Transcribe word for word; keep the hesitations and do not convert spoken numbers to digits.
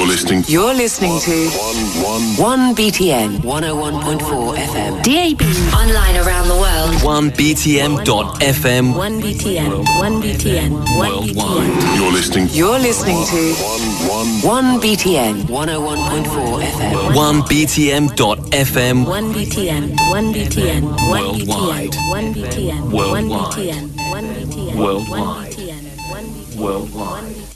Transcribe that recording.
You're listening. You're listening to one B T N one oh one point four F M. D A B. Online around the world. one B T M dot F M. one B T N. one B T N. Worldwide. You're listening. You're listening to one B T N one oh one point four F M. one B T M dot F M. one B T N. one B T N. Worldwide. one B T N. Worldwide. one B T N. one B T N. Worldwide. one B T N. Worldwide.